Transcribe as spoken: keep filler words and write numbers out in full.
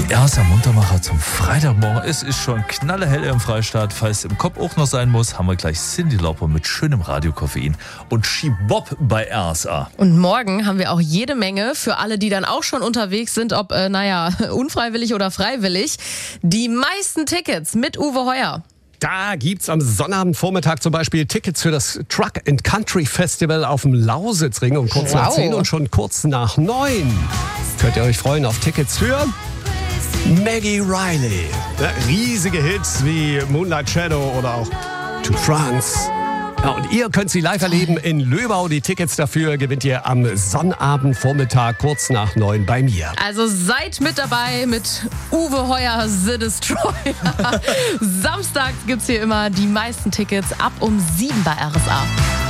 Die erste Muntermacher zum Freitagmorgen. Es ist schon knallehell im Freistaat. Falls es im Kopf auch noch sein muss, haben wir gleich Cyndi Lauper mit schönem Radiokoffein und Schibob bei R S A. Und morgen haben wir auch jede Menge für alle, die dann auch schon unterwegs sind, ob, äh, naja, unfreiwillig oder freiwillig. Die meisten Tickets mit Uwe Heuer. Da gibt's am Sonnabendvormittag zum Beispiel Tickets für das Truck and Country Festival auf dem Lausitzring um kurz Wow. nach zehn und schon kurz nach neun. Könnt ihr euch freuen auf Tickets für Maggie Riley. Ja, riesige Hits wie Moonlight Shadow oder auch To France. Ja, und ihr könnt sie live erleben in Löbau. Die Tickets dafür gewinnt ihr am Sonnabendvormittag kurz nach neun bei mir. Also seid mit dabei mit Uwe Heuer, The Destroyer. Samstag gibt's hier immer die meisten Tickets ab um sieben bei R S A.